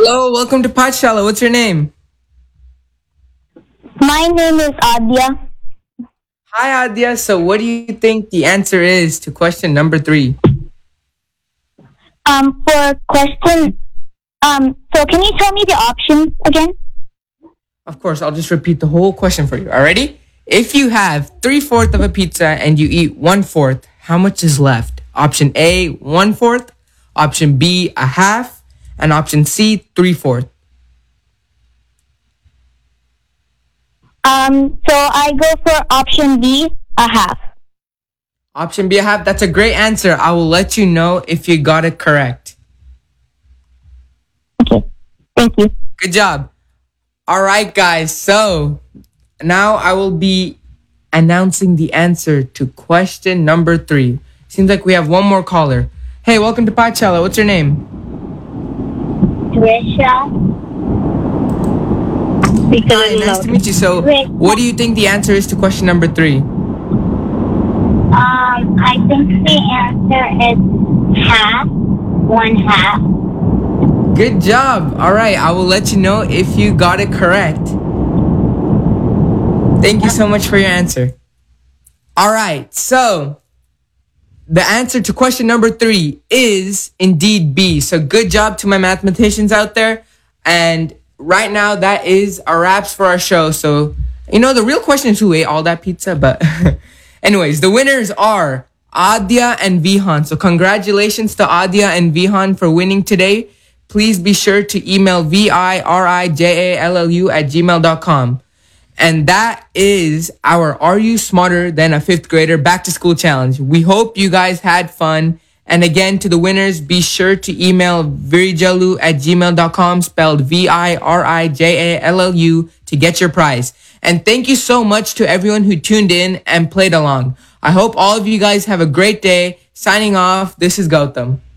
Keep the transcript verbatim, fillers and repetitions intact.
Hello, welcome to Pachala. What's your name? My name is Adya. Hi, Adya. So, what do you think the answer is to question number three? Um, for question, um, so can you tell me the options again? Of course, I'll just repeat the whole question for you. Alrighty? If you have three fourths of a pizza and you eat one fourth, how much is left? Option A, one fourth. Option B, a half. And option C, three fourths. Um, so I go for option B, a half. Option B, a half. That's a great answer. I will let you know if you got it correct. Okay, thank you. Good job. All right, guys. So now I will be announcing the answer to question number three. Seems like we have one more caller. Hey, welcome to Pachala. What's your name? Trisha. Hi, nice to meet you. So, what do you think the answer is to question number three? Um, I think the answer is half, one half. Good job. All right, I will let you know if you got it correct. Thank you so much for your answer. All right, so the answer to question number three is indeed B. So good job to my mathematicians out there. And right now, that is our wraps for our show. So, you know, the real question is who ate all that pizza. But anyways, the winners are Adya and Vihan. So congratulations to Adya and Vihan for winning today. Please be sure to email V I R I J A L L U at gmail dot com. And that is our Are You Smarter Than a Fifth Grader Back to School Challenge. We hope you guys had fun. And again, to the winners, be sure to email virijalu at gmail dot com, spelled V I R I J A L L U, to get your prize. And thank you so much to everyone who tuned in and played along. I hope all of you guys have a great day. Signing off, this is Gautam.